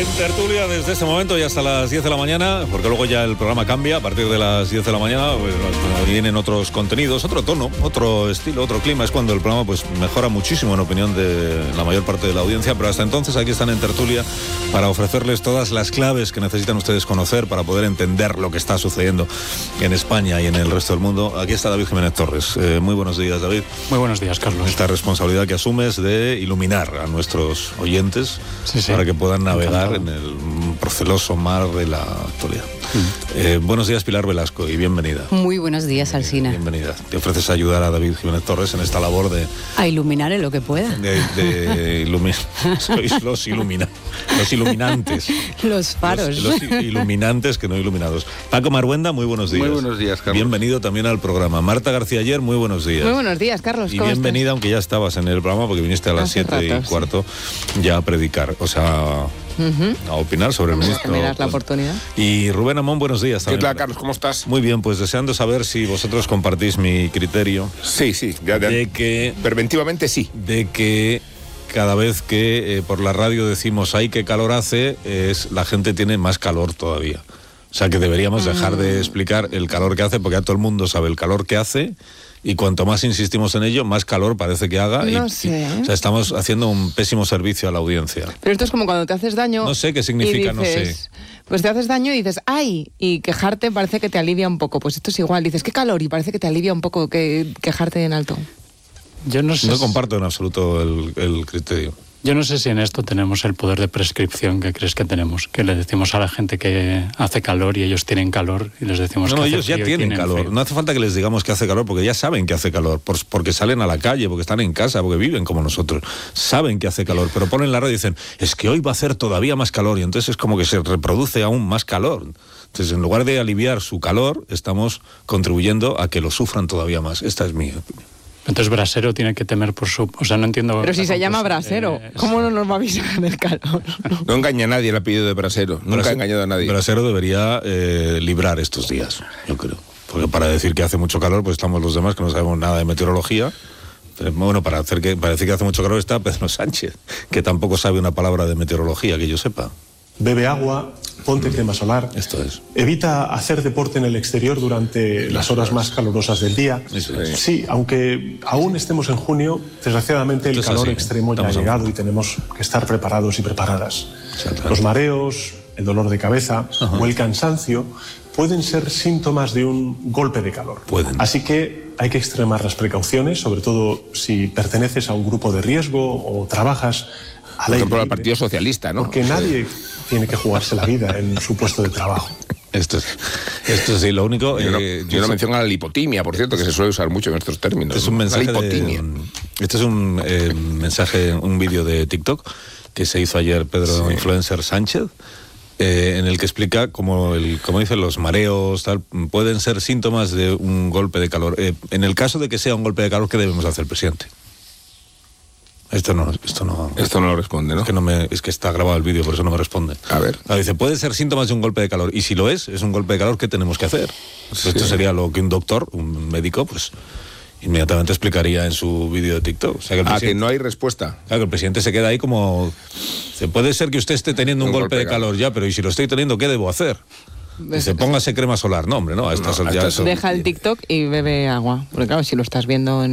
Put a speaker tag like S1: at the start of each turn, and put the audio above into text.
S1: En tertulia desde este momento y hasta las 10 de la mañana, porque luego ya el programa cambia, a partir de las 10 de la mañana pues, vienen otros contenidos, otro tono, otro estilo, otro clima. Es cuando el programa pues mejora muchísimo en opinión de la mayor parte de la audiencia, pero hasta entonces aquí están en tertulia para ofrecerles todas las claves que necesitan ustedes conocer para poder entender lo que está sucediendo en España y en el resto del mundo. Aquí está David Jiménez Torres. Muy buenos días, David.
S2: Muy buenos días, Carlos.
S1: Esta responsabilidad que asumes de iluminar a nuestros oyentes para que puedan navegar en el proceloso mar de la actualidad. Buenos días, Pilar Velasco, y bienvenida.
S3: Muy buenos días, Alsina.
S1: Bienvenida. Te ofreces a ayudar a David Jiménez Torres en esta labor de...
S3: A iluminar en lo que pueda.
S1: Sois los iluminantes.
S3: Los faros.
S1: Los iluminantes que no iluminados. Paco Marhuenda, muy buenos días.
S4: Muy buenos días, Carlos.
S1: Bienvenido también al programa. Marta García Ayer, muy buenos días.
S3: Muy buenos días, Carlos.
S1: Y bienvenida, aunque ya estabas en el programa, porque viniste a las 7:15 ya a predicar, o sea... a opinar sobre el ministro.
S3: Me das la oportunidad.
S1: Y Rubén Amón, buenos días también.
S4: ¿Qué tal, Carlos? ¿Cómo estás?
S1: Muy bien, pues deseando saber si vosotros compartís mi criterio.
S4: Sí,
S1: de que
S4: preventivamente sí.
S1: De que cada vez que por la radio decimos ¡ay, qué calor hace!, la gente tiene más calor todavía. O sea, que deberíamos dejar de explicar el calor que hace, porque ya todo el mundo sabe el calor que hace. Y cuanto más insistimos en ello, más calor parece que haga.
S3: No sé.
S1: O sea, estamos haciendo un pésimo servicio a la audiencia.
S3: Pero esto es como cuando te haces daño.
S1: No sé qué significa,
S3: dices,
S1: no sé.
S3: Pues te haces daño y dices, ¡ay! Y quejarte parece que te alivia un poco. Pues esto es igual. Dices, ¡qué calor! Y parece que te alivia un poco que quejarte en alto.
S2: Yo no sé.
S1: No comparto en absoluto el criterio.
S2: Yo no sé si en esto tenemos el poder de prescripción que crees que tenemos, que le decimos a la gente que hace calor y ellos tienen calor y les decimos que hace
S1: ellos ya
S2: frío
S1: tienen calor.
S2: Frío.
S1: No hace falta que les digamos que hace calor, porque ya saben que hace calor, porque salen a la calle, porque están en casa, porque viven como nosotros. Saben que hace calor, pero ponen la radio y dicen, es que hoy va a hacer todavía más calor, y entonces es como que se reproduce aún más calor. Entonces, en lugar de aliviar su calor, estamos contribuyendo a que lo sufran todavía más. Esta es mi opinión.
S2: Entonces Brasero tiene que temer por su... O sea, no entiendo...
S3: Pero si se llama Brasero, ¿cómo no nos va a avisar del calor?
S4: No engaña a nadie el apellido de Brasero. Nunca ha engañado a nadie.
S1: Brasero debería librar estos días, yo creo. Porque para decir que hace mucho calor, pues estamos los demás que no sabemos nada de meteorología. Pero, bueno, para decir que hace mucho calor está Pedro Sánchez, que tampoco sabe una palabra de meteorología, que yo sepa.
S5: Bebe agua, ponte crema solar.
S1: Esto es.
S5: Evita hacer deporte en el exterior durante las horas más calurosas del día.
S1: Eso es.
S5: Sí, aunque aún estemos en junio, desgraciadamente el calor extremo ya ha llegado y tenemos que estar preparados y preparadas. Los mareos, el dolor de cabeza o el cansancio pueden ser síntomas de un golpe de calor. Así que hay que extremar las precauciones, sobre todo si perteneces a un grupo de riesgo o trabajas
S4: por ejemplo, al Partido Socialista, ¿no?
S5: Porque nadie tiene que jugarse la vida en su puesto de trabajo.
S1: Esto sí, lo único...
S4: Yo no menciono la lipotimia, por cierto, que se suele usar mucho en estos términos.
S1: Es un mensaje este es un mensaje, un vídeo de TikTok que se hizo ayer Pedro Influencer Sánchez, en el que explica como dicen, los mareos tal, pueden ser síntomas de un golpe de calor. En el caso de que sea un golpe de calor, ¿qué debemos hacer, presidente? Esto no
S4: lo responde, ¿no?
S1: Es que está grabado el vídeo, por eso no me responde.
S4: A ver.
S1: Dice, puede ser síntomas de un golpe de calor. Y si lo es un golpe de calor, ¿qué tenemos que hacer? Pues esto sería lo que un doctor, un médico, pues inmediatamente explicaría en su vídeo de TikTok. O sea,
S4: que no hay respuesta.
S1: Claro, que el presidente se queda ahí como... Puede ser que usted esté teniendo un golpe de calor ya, pero ¿y si lo estoy teniendo, qué debo hacer? Dice, póngase crema solar. No, hombre, no. A estas
S3: Deja el TikTok y bebe agua. Porque claro, si lo estás viendo en